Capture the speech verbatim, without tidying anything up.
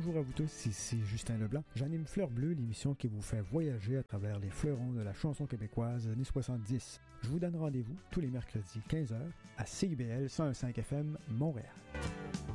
Bonjour à vous tous, ici Justin Leblanc. J'anime Fleur Bleue, l'émission qui vous fait voyager à travers les fleurons de la chanson québécoise des années soixante-dix. Je vous donne rendez-vous tous les mercredis quinze heures à C I B L cent un virgule cinq F M Montréal.